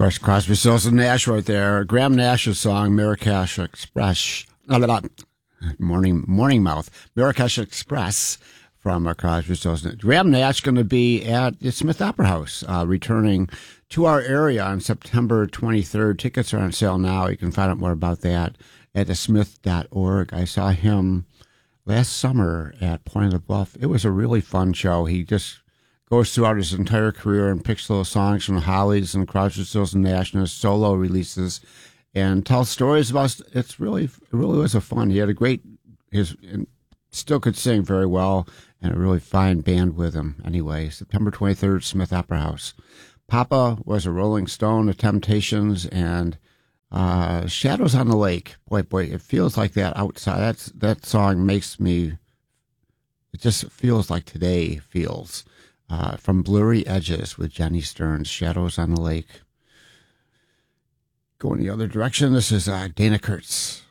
course, Crosby, Stills, and Nash right there. Graham Nash's song, Marrakesh Express. Morning Mouth. Marrakesh Express from Crosby, Stills. Graham Nash going to be at the Smith Opera House, returning to our area on September 23rd. Tickets are on sale now. You can find out more about that at thesmith.org. I saw him last summer at Point of the Bluff. It was a really fun show. He just goes throughout his entire career and picks little songs from Hollies and Crosby, Stills and Nash and his solo releases and tells stories about. It really was a fun. He had a great, and still could sing very well, and a really fine band with him. Anyway, September 23rd, Smith Opera House. Papa was a Rolling Stone, The Temptations, and Shadows on the Lake. Boy, it feels like that outside. That song makes me. It just feels like today feels. From Blurry Edges with Jenny Stearns, Shadows on the Lake. Going the other direction, this is Dana Kurtz.